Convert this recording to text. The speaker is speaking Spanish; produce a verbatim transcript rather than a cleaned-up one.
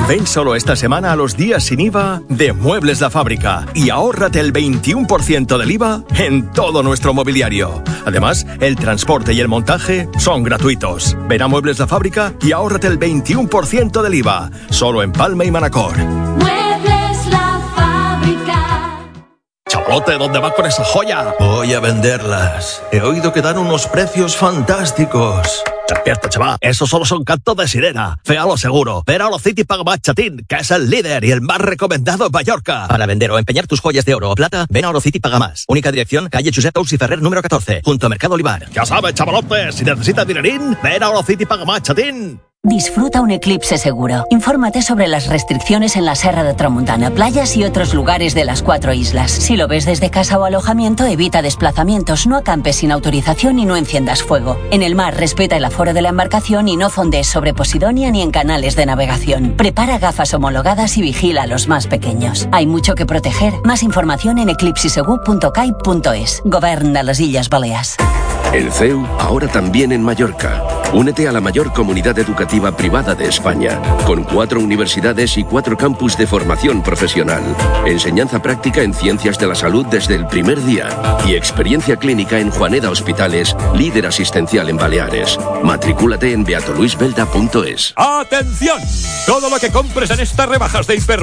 Ven solo esta semana a los días sin I V A de Muebles La Fábrica y ahórrate el veintiuno por ciento del I V A en todo nuestro mobiliario. Además, el transporte y el montaje son gratuitos. Ven a Muebles La Fábrica y ahórrate el veintiuno por ciento del I V A, solo en Palma y Manacor. Muebles La Fábrica. Chavalote, ¿dónde vas con esa joya? Voy a venderlas. He oído que dan unos precios fantásticos. Despierta, chaval. Esos solo son cantos de sirena. Féalo seguro. Ven a Orocity Paga Más Chatín, que es el líder y el más recomendado en Mallorca. Para vender o empeñar tus joyas de oro o plata, ven a Orocity Paga Más. Única dirección, calle Josep Tous y Ferrer, número catorce, junto a Mercado Olivar. Ya sabes, chavalote, si necesitas dinerín, ven a Orocity Paga Más Chatín. Disfruta un eclipse seguro. Infórmate sobre las restricciones en la Serra de Tramuntana, playas y otros lugares de las cuatro islas. Si lo ves desde casa o alojamiento, evita desplazamientos, no acampes sin autorización y no enciendas fuego. En el mar, respeta el aforo de la embarcación y no fondees sobre Posidonia ni en canales de navegación. Prepara gafas homologadas y vigila a los más pequeños. Hay mucho que proteger. Más información en eclipsisegu punto cai punto es. Govern de les Illes Balears. El C E U ahora también en Mallorca. Únete a la mayor comunidad educativa privada de España, con cuatro universidades y cuatro campus de formación profesional, enseñanza práctica en ciencias de la salud desde el primer día y experiencia clínica en Juaneda Hospitales, líder asistencial en Baleares. Matricúlate en beatoluisbelda punto es. ¡Atención! Todo lo que compres en estas rebajas de hiper